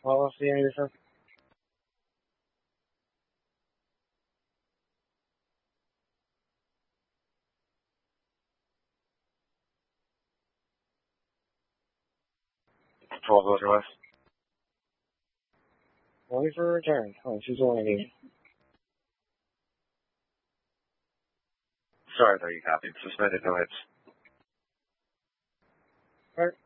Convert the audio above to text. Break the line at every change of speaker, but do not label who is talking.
What was the name, sir? Patrol Builder West. Wait for a return. Oh, she's only me. Sorry, there you copied. Suspended, no hits. Alright.